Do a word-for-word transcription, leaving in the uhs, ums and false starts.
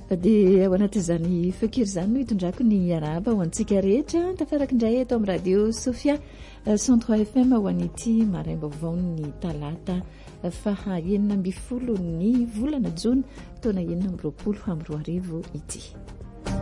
dia ao anatin'izany fekiry izany no hitondrako ny araba ho antsika rehetra tafaraka indray eto amin'ny radio Sofia cent trois F M ho an'ity maraimba vaovao ny talata faha enina amby folo ny volana jona taona enina amby roapolo amby roa arivo ity.